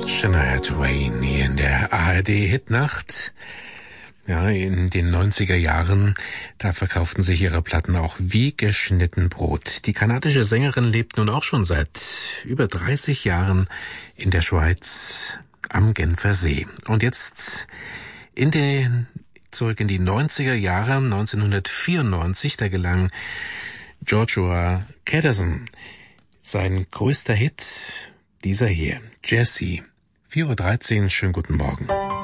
Shania Twain hier in der ARD-Hitnacht. Ja, in den 90er Jahren, da verkauften sich ihre Platten auch wie geschnitten Brot. Die kanadische Sängerin lebt nun auch schon seit über 30 Jahren in der Schweiz am Genfer See. Und jetzt zurück in die 90er Jahre, 1994, da gelang Joshua Kadazan sein größter Hit, dieser hier, Jessie. 4:13 Uhr, schönen guten Morgen.